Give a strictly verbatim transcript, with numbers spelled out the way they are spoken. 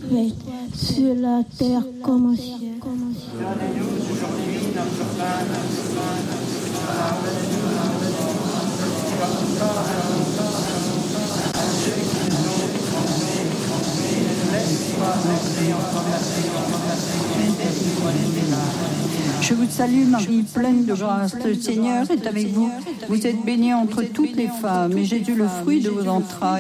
faite sur la terre comme au ciel. Donnez-nous aujourd'hui notre pain quotidien. Pardonnez-nous à ceux qui nous ont trompés, et ne nous laisse pas entrer en tentation, mais délivre-nous du mal. Je vous salue Marie, pleine de grâce, le Seigneur est avec vous. Vous êtes bénie entre toutes les femmes, et Jésus, le fruit de vos entrailles,